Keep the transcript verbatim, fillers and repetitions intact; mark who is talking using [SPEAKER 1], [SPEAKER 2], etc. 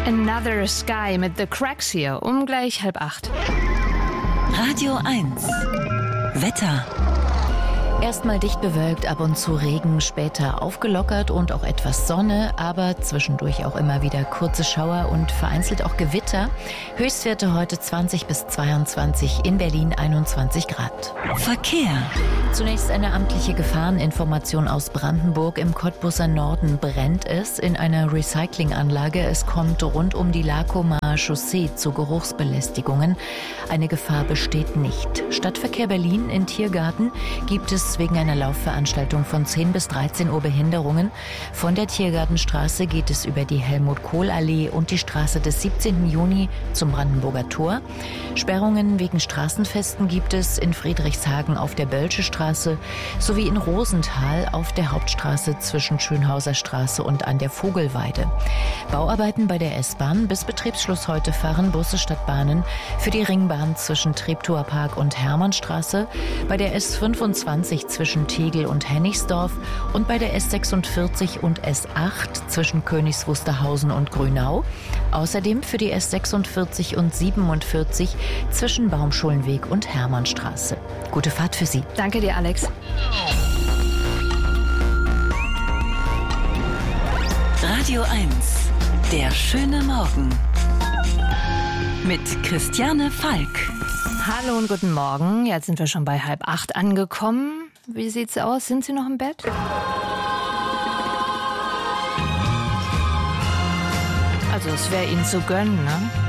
[SPEAKER 1] Another Sky mit The Cracks hier um gleich halb acht.
[SPEAKER 2] Radio eins. Wetter.
[SPEAKER 3] Erstmal dicht bewölkt, ab und zu Regen, später aufgelockert und auch etwas Sonne, aber zwischendurch auch immer wieder kurze Schauer und vereinzelt auch Gewitter. Höchstwerte heute zwanzig bis zweiundzwanzig, in Berlin einundzwanzig Grad.
[SPEAKER 2] Verkehr.
[SPEAKER 3] Zunächst eine amtliche Gefahreninformation aus Brandenburg. Im Cottbuser Norden brennt es in einer Recyclinganlage. Es kommt rund um die Lakomaer Chaussee zu Geruchsbelästigungen. Eine Gefahr besteht nicht. Stadtverkehr Berlin in Tiergarten gibt es wegen einer Laufveranstaltung von zehn bis dreizehn Uhr Behinderungen. Von der Tiergartenstraße geht es über die Helmut-Kohl-Allee und die Straße des siebzehnten Juni zum Brandenburger Tor. Sperrungen wegen Straßenfesten gibt es in Friedrichshagen auf der Bölsche Straße sowie in Rosenthal auf der Hauptstraße zwischen Schönhauser Straße und an der Vogelweide. Bauarbeiten bei der S-Bahn. Bis Betriebsschluss heute fahren Busse statt Bahnen für die Ringbahn zwischen Treptower Park und Hermannstraße, bei der S fünfundzwanzig zwischen Tegel und Hennigsdorf und bei der S sechsundvierzig und S acht zwischen Königs Wusterhausen und Grünau. Außerdem für die S sechsundvierzig und siebenundvierzig zwischen Baumschulenweg und Hermannstraße. Gute Fahrt für Sie.
[SPEAKER 1] Danke dir, Alex.
[SPEAKER 2] Radio eins. Der schöne Morgen. Mit Christiane Falk.
[SPEAKER 1] Hallo und guten Morgen. Jetzt sind wir schon bei halb acht angekommen. Wie sieht's aus? Sind Sie noch im Bett? Also es wäre Ihnen zu gönnen, ne?